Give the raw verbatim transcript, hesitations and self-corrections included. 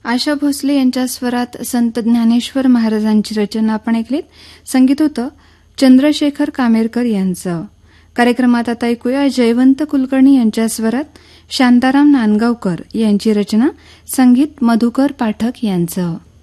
आशा भोसले यांच्या स्वरात संत ज्ञानेश्वर महाराजांची रचना आपण ऐकलीत. संगीत होतं चंद्रशेखर कामेरकर यांचं. कार्यक्रमात आता ऐकूया जयवंत कुलकर्णी यांच्या स्वरात शांताराम नांदगावकर यांची रचना, संगीत मधुकर पाठक यांचं.